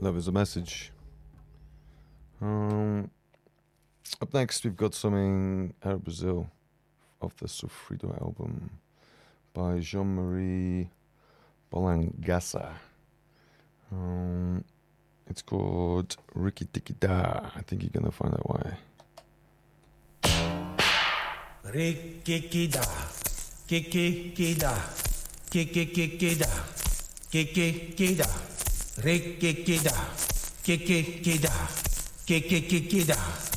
Love is a message. Up next, we've got something Air Brazil off the Sofrido album by Jean-Marie Bolangassa. It's called Riki Tiki Da. I think you're gonna find out why. Riki Da, Kiki Da, Kiki Da, Kiki Da, Riki Da, Kiki Da, Kiki Da.